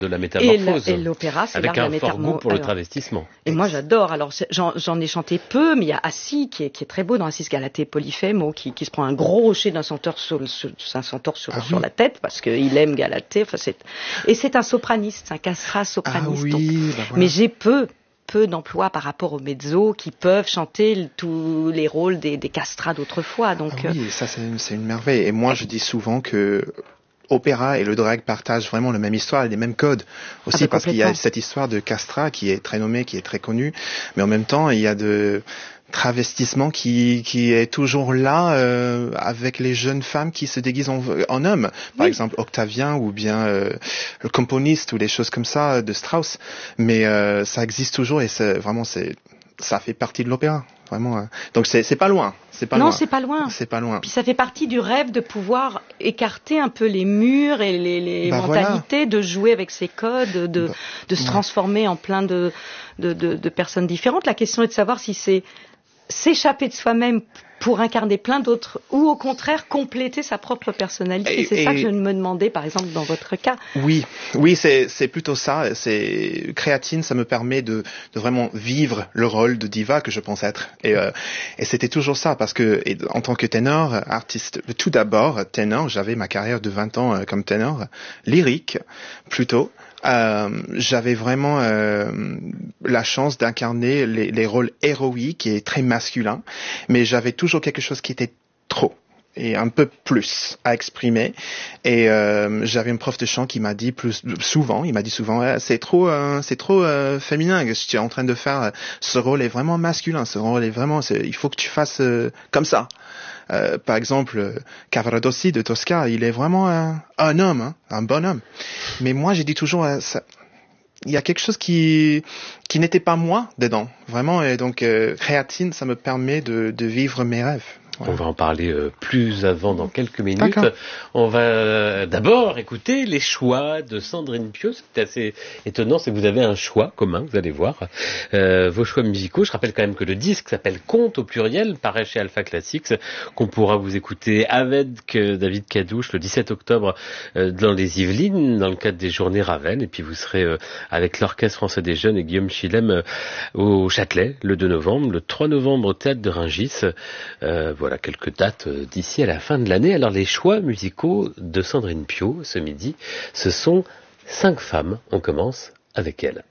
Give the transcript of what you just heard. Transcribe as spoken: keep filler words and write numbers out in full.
de la métamorphose. Et, la, et l'opéra, c'est l'art de la métamorphose. Avec un fort goût pour le travestissement. Et moi, j'adore. Alors, j'en, j'en ai chanté peu, mais il y a Assis, qui est, qui est très beau dans Assis Galatée Polyphème, qui, qui se prend un gros rocher d'un centaure sur, sur, un centaure sur, ah, sur oui. la tête, parce qu'il aime Galatée. Enfin, c'est... Et c'est un sopraniste, un castrat sopraniste. Ah oui, donc... bah voilà. Mais j'ai peu, peu d'emplois par rapport aux mezzos qui peuvent chanter tous les rôles des, des castrats d'autrefois. Donc, ah oui, ça, c'est une, c'est une merveille. Et moi, je dis souvent que opéra et le drag partagent vraiment la même histoire et les mêmes codes aussi, ah, parce qu'il y a cette histoire de castrat qui est très nommée, qui est très connue, mais en même temps il y a de travestissement qui qui est toujours là euh, avec les jeunes femmes qui se déguisent en, en hommes, par oui. exemple Octavien ou bien euh, le componiste ou des choses comme ça de Strauss, mais euh, ça existe toujours et c'est vraiment c'est ça fait partie de l'opéra. Vraiment. Donc c'est c'est pas loin, c'est pas non, loin. c'est pas loin. C'est pas loin. Puis ça fait partie du rêve de pouvoir écarter un peu les murs et les, les bah mentalités, voilà. de jouer avec ces codes, de bah, de se ouais. transformer en plein de de, de de personnes différentes. La question est de savoir si c'est s'échapper de soi-même pour incarner plein d'autres, ou au contraire compléter sa propre personnalité. Et, c'est et ça que je me demandais, par exemple, dans votre cas. Oui, oui, c'est c'est plutôt ça. C'est Créatine, ça me permet de de vraiment vivre le rôle de diva que je pense être. Et euh, et c'était toujours ça, parce que et, en tant que ténor, artiste, tout d'abord ténor, j'avais ma carrière de vingt ans euh, comme ténor, lyrique plutôt. Euh, j'avais vraiment euh, la chance d'incarner les, les rôles héroïques et très masculins, mais j'avais toujours quelque chose qui était trop et un peu plus à exprimer. Et euh, j'avais une prof de chant qui m'a dit plus souvent, il m'a dit souvent, eh, c'est trop, euh, c'est trop euh, féminin que tu es en train de faire. Ce rôle est vraiment masculin. Ce rôle est vraiment, c'est, il faut que tu fasses euh, comme ça. Euh, par exemple, Cavaradossi de Tosca, il est vraiment un, un homme, hein, un bon homme. Mais moi, j'ai dit toujours, euh, ça, il y a quelque chose qui qui n'était pas moi dedans, vraiment. Et donc, euh, Créatine, ça me permet de, de vivre mes rêves. On va en parler euh, plus avant dans quelques minutes. D'accord. On va euh, d'abord écouter les choix de Sandrine Piau. C'est assez étonnant, c'est que vous avez un choix commun, vous allez voir. Euh, vos choix musicaux, je rappelle quand même que le disque s'appelle Conte au pluriel, paraît chez Alpha Classics, qu'on pourra vous écouter avec euh, David Cadouche le dix-sept octobre euh, dans les Yvelines, dans le cadre des Journées Ravel. Et puis vous serez euh, avec l'Orchestre Français des Jeunes et Guillaume Chilem euh, au Châtelet le deux novembre, le trois novembre au Théâtre de Rungis. Euh, voilà. Quelques dates d'ici à la fin de l'année. Alors les choix musicaux de Sandrine Piau ce midi, ce sont cinq femmes. On commence avec elle.